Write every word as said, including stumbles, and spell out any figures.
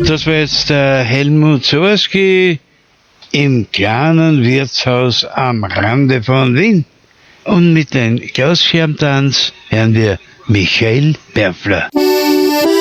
Das war jetzt der Helmut Sowerski im kleinen Wirtshaus am Rande von Wien. Und mit dem Glasschirmtanz hören wir Michael Berfler.